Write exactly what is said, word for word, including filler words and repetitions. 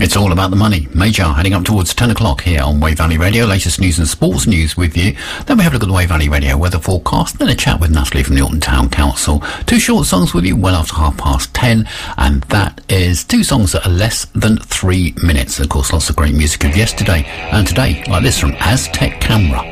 It's all about the money. Major heading up towards ten o'clock here on Wave Valley Radio. Latest news and sports news with you. Then we have a look at the Wave Valley Radio weather forecast. Then a chat with Natalie from the Alton Town Council. Two short songs with you well after half past ten. And that is two songs that are less than three minutes. Of course, lots of great music of yesterday and today, like this from Aztec Camera.